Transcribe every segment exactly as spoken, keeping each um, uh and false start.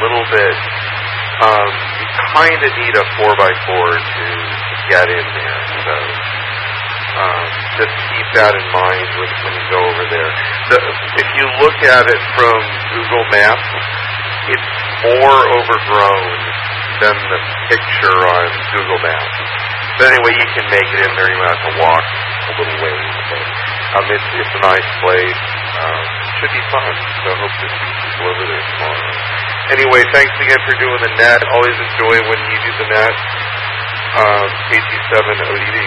little bit. Um, you kind of need a four by four to get in there. So um, just keep that in mind when, when you go over there. The, if you look at it from Google Maps, it's more overgrown than the picture on Google Maps. But anyway, you can make it in there. You might have to walk a little ways. But um, it's, it's a nice place. Um, should be fun. So I hope to see people over there tomorrow. Anyway, thanks again for doing the net. Always enjoy when you do the net. Um, K T seven O D D.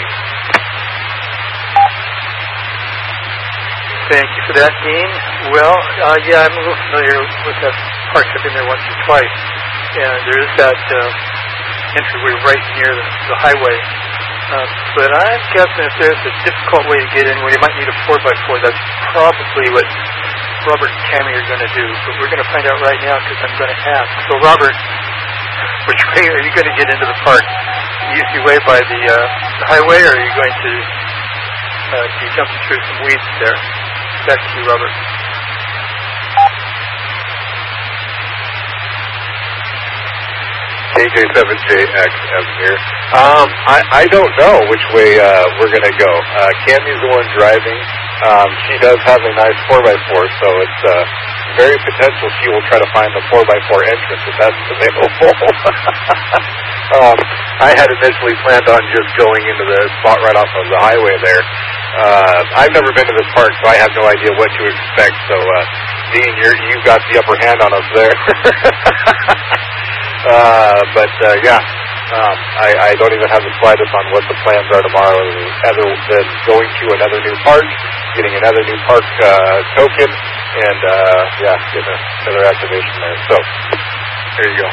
Thank you for that, Dean. Well, uh, yeah, I'm a little familiar with that park. I've been there once or twice. And there is that uh, entryway right near the, the highway. Um, but I'm guessing if there's a difficult way to get in where you might need a four by four, that's probably what Robert and Tammy are going to do. But we're going to find out right now because I'm going to ask. So, Robert, which way are you going to get into the park? The easy way by the, uh, the highway, or are you going to uh, be jumping through some weeds there? Back to you, Robert. K J seven J X M here. Um, I, I don't know which way uh, we're going to go. Uh, Cammy's the one driving. Um, she does have a nice four by four, so it's uh, very potential she will try to find the four by four entrance if that's available. um, I had initially planned on just going into the spot right off of the highway there. Uh, I've never been to this park, so I have no idea what to expect. So, uh, Dean, you're, you got the upper hand on us there. Uh, but, uh, yeah, um, I, I don't even have the slightest on what the plans are tomorrow other than going to another new park, getting another new park, uh, token, and, uh, yeah, getting another activation there. So, there you go.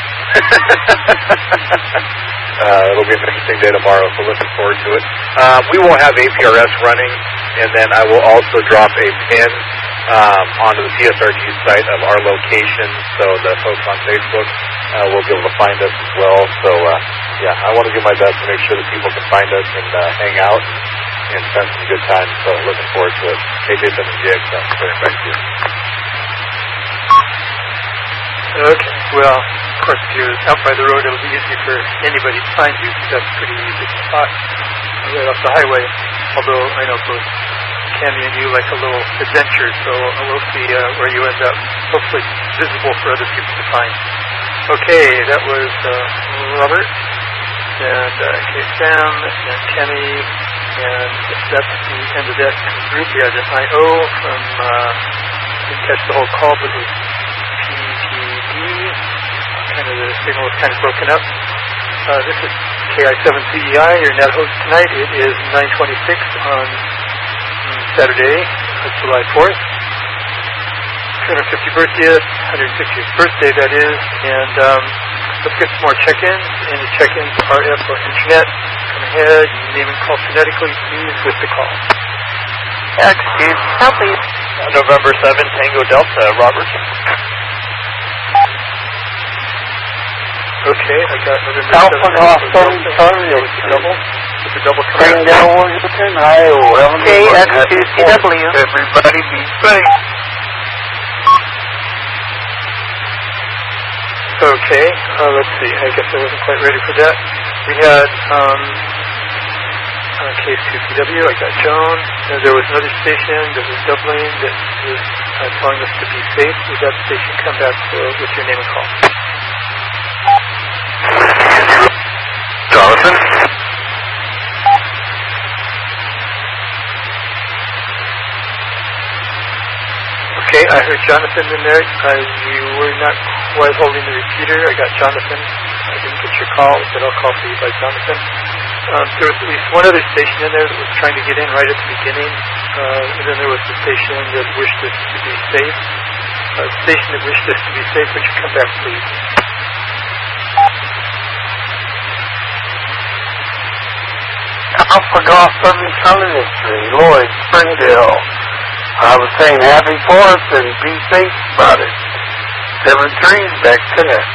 uh, it'll be an interesting day tomorrow, so looking forward to it. Uh, we will have A P R S running, and then I will also drop a pin Um, onto the P S R G site of our location, so the folks on Facebook uh, will be able to find us as well. So, uh, yeah, I want to do my best to make sure that people can find us and uh, hang out and spend some good time. So, looking forward to it. K J seven J X M, going back to you. Okay, well, of course, if you're out by the road, it'll be easy for anybody to find you, because that's a pretty easy spot right off the highway. Although I know both Cammy and you like a little adventure, so we'll see uh, where you end up. Hopefully visible for other people to find. Okay, that was uh, Robert, and uh, K Sam, and Cammy, and that's the end of that group. We had an I O from, uh, didn't catch the whole call, but it was P T D. Kind of the signal was kind of broken up. Uh, this is K I seven C E I, your net host tonight. It is nine twenty-six on Saturday, July fourth. two hundred fiftieth birthday, one hundred sixtieth birthday, that is. And um, let's get some more check-ins. And the check-ins are F or Internet. Come ahead, name and call phonetically, please, with the call. Excuse me, please. November seventh, Tango Delta, Robert. Okay, I got November Alpha Golf seven, sorry, with the double. With the double coming Bring down Washington, Iowa. K X two C W. Everybody be safe. Okay, uh, let's see. I guess I wasn't quite ready for that. We had um, uh, K X two C W. I got Joan. Uh, there was another station that was doubling that was uh, telling us to be safe. Would that station come back uh, with your name and call? Jonathan? Okay, I heard Jonathan in there. Uh, you were not quite holding the repeater. I got Jonathan. I didn't get your call, but I'll call for you by Jonathan. Um, there was at least one other station in there that was trying to get in right at the beginning. Uh, and then there was the station that wished us to be safe. Uh, the station that wished us to be safe, would you come back, please? Alpha Golf seven, Charlie, Lloyd, Springdale. I was saying happy fourth and be safe about it. Seven threes back to that.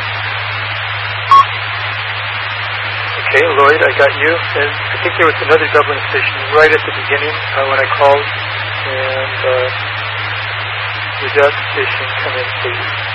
Okay, Lloyd, I got you. And I think there was another Dublin station right at the beginning uh, when I called. And uh, would that station come in, please?